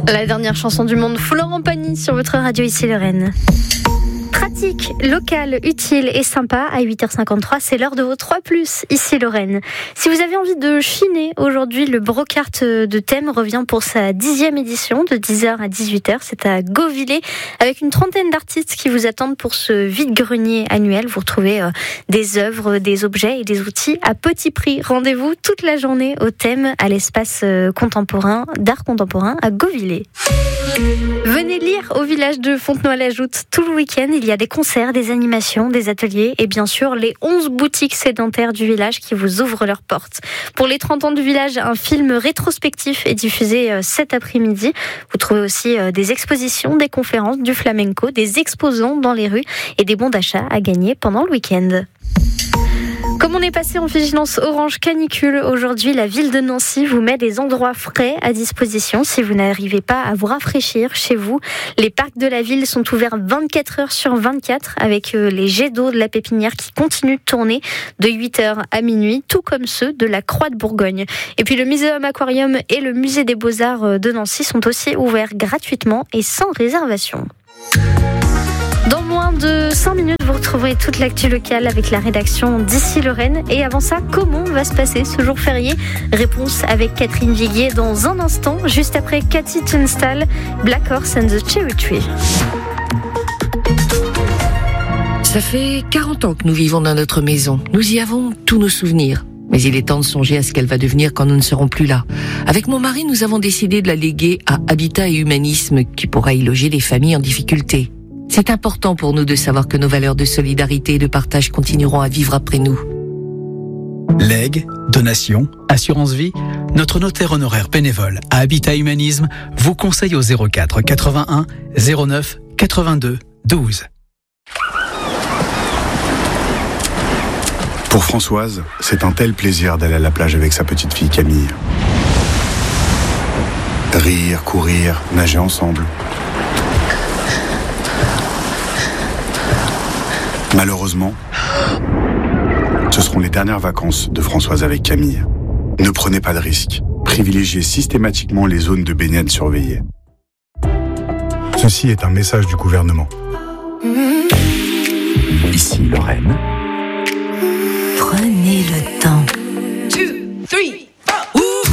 La dernière chanson du monde, Florent Pagny sur votre radio ici Lorraine. Pratique, local, utile et sympa, à 8h53, c'est l'heure de vos 3+, ici Lorraine. Si vous avez envie de chiner, aujourd'hui, le Brocart de Thème revient pour sa 10e édition, de 10h à 18h. C'est à Gauvillers, avec une trentaine d'artistes qui vous attendent pour ce vide-grenier annuel. Vous retrouvez des œuvres, des objets et des outils à petit prix. Rendez-vous toute la journée au Thème, à l'espace contemporain, d'art contemporain à Gauvillers. Venez lire au village de Fontenoy-la-Joute tout le week-end. Il y a des concerts, des animations, des ateliers et bien sûr les 11 boutiques sédentaires du village qui vous ouvrent leurs portes. Pour les 30 ans du village, un film rétrospectif est diffusé cet après-midi. Vous trouvez aussi des expositions, des conférences, du flamenco, des exposants dans les rues et des bons d'achat à gagner pendant le week-end. Comme on est passé en vigilance orange canicule, aujourd'hui, la ville de Nancy vous met des endroits frais à disposition si vous n'arrivez pas à vous rafraîchir chez vous. Les parcs de la ville sont ouverts 24 heures sur 24 avec les jets d'eau de la Pépinière qui continuent de tourner de 8h à minuit, tout comme ceux de la Croix de Bourgogne. Et puis le Muséum Aquarium et le Musée des Beaux-Arts de Nancy sont aussi ouverts gratuitement et sans réservation. Dans moins de 5 minutes, vous retrouverez toute l'actu locale avec la rédaction d'ici Lorraine. Et avant ça, comment va se passer ce jour férié ? Réponse avec Catherine Viguier dans un instant, juste après Cathy Tunstall, Black Horse and the Cherry Tree. Ça fait 40 ans que nous vivons dans notre maison. Nous y avons tous nos souvenirs. Mais il est temps de songer à ce qu'elle va devenir quand nous ne serons plus là. Avec mon mari, nous avons décidé de la léguer à Habitat et Humanisme, qui pourra y loger les familles en difficulté. C'est important pour nous de savoir que nos valeurs de solidarité et de partage continueront à vivre après nous. Legs, donations, assurance vie, notre notaire honoraire bénévole à Habitat Humanisme vous conseille au 04 81 09 82 12. Pour Françoise, c'est un tel plaisir d'aller à la plage avec sa petite fille Camille. Rire, courir, nager ensemble. Malheureusement, ce seront les dernières vacances de Françoise avec Camille. Ne prenez pas de risques. Privilégiez systématiquement les zones de baignade surveillées. Ceci est un message du gouvernement. Ici Lorraine. Prenez le temps. 2, 3